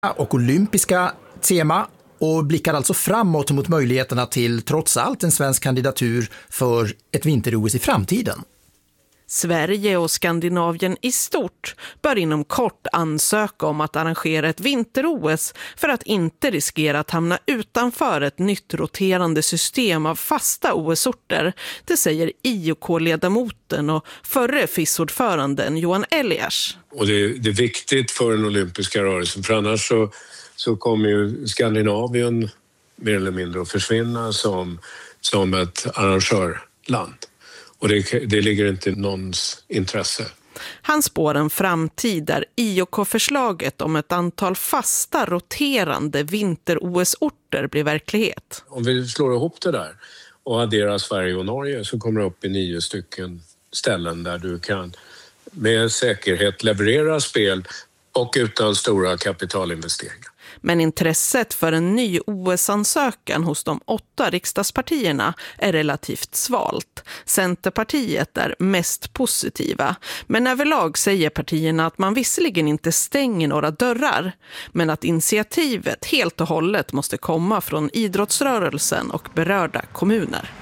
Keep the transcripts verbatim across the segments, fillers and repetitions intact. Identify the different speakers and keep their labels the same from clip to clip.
Speaker 1: och olympiska tema och blickar alltså framåt mot möjligheterna till trots allt en svensk kandidatur för ett vinter-O S i framtiden.
Speaker 2: Sverige och Skandinavien i stort bör inom kort ansöka om att arrangera ett vinter-O S för att inte riskera att hamna utanför ett nytt roterande system av fasta O S-orter. Det säger I O K-ledamoten och förre F I S-ordföranden Johan Elias.
Speaker 3: Och det, det är viktigt för den olympiska rörelsen, för annars så, så kommer ju Skandinavien mer eller mindre att försvinna som, som ett arrangörland. Och det, det ligger inte i någons intresse.
Speaker 2: Han spår en framtid där I O K-förslaget om ett antal fasta roterande vinter-O S-orter blir verklighet.
Speaker 3: Om vi slår ihop det där och adderar Sverige och Norge så kommer det upp i nio stycken ställen där du kan med säkerhet leverera spel och utan stora kapitalinvesteringar.
Speaker 2: Men intresset för en ny O S-ansökan hos de åtta riksdagspartierna är relativt svalt. Centerpartiet är mest positiva, men överlag säger partierna att man visserligen inte stänger några dörrar, men att initiativet helt och hållet måste komma från idrottsrörelsen och berörda kommuner.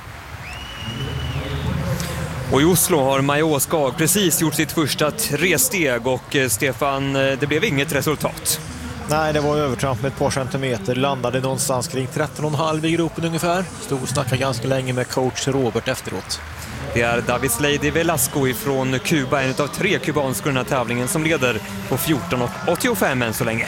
Speaker 4: Och i Oslo har Maja Åskag precis gjort sitt första tre steg och Stefan, det blev inget resultat.
Speaker 5: Nej, det var övertramp med ett par centimeter. Landade någonstans kring tretton komma fem i gropen ungefär. Stod och snackade ganska länge med coach Robert efteråt.
Speaker 4: Det är David Lady Velasco från Kuba, en av tre kubanskor i den här tävlingen, som leder på fjorton komma åttiofem än så länge.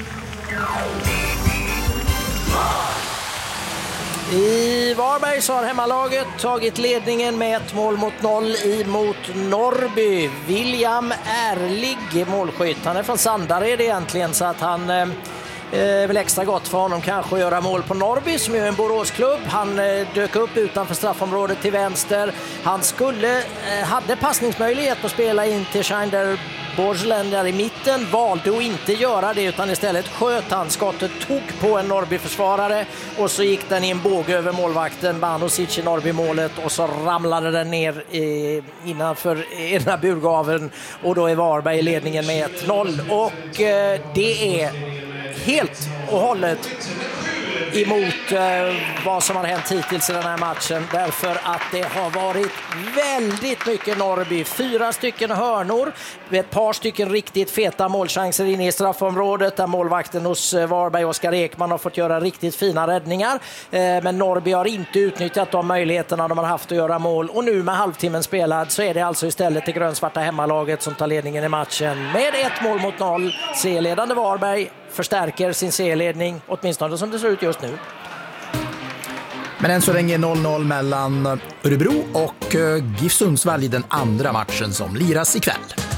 Speaker 6: I Varberg så har hemmalaget tagit ledningen med ett mål mot noll emot Norrby. William Ärlig, målskytt. Han är från Sandared egentligen, så att han eh, är väl extra gott för honom kanske att göra mål på Norrby som är en Boråsklubb. Han eh, dök upp utanför straffområdet till vänster. Han skulle, eh, hade passningsmöjlighet att spela in till Scheinder Borgelen där i mitten, valde att inte göra det utan istället sköt han. Skottet tog på en Norrby-försvarare och så gick den i en båge över målvakten Banosic i Norrby-målet och så ramlade den ner eh, innanför ena burgaveln och då är Varberg i ledningen med ett noll. Och eh, det är helt och hållet emot eh, vad som har hänt hittills i den här matchen, därför att det har varit väldigt mycket Norrby. Fyra stycken hörnor, ett par stycken riktigt feta målchanser inne i straffområdet där målvakten hos eh, Varberg, Oskar Ekman, har fått göra riktigt fina räddningar. Eh, men Norrby har inte utnyttjat de möjligheterna de har haft att göra mål, och nu med halvtimmen spelad så är det alltså istället det grönsvarta hemmalaget som tar ledningen i matchen med ett mål mot noll. C-ledande Varberg förstärker sin serieledning, åtminstone som det ser ut just nu.
Speaker 1: Men än så länge noll noll mellan Örebro och GIF Sundsvall i den andra matchen som liras ikväll.